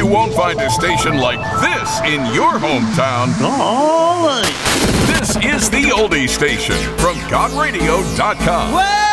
You won't find a station like this in your hometown. All right. This is the Oldie Station from GotRadio.com.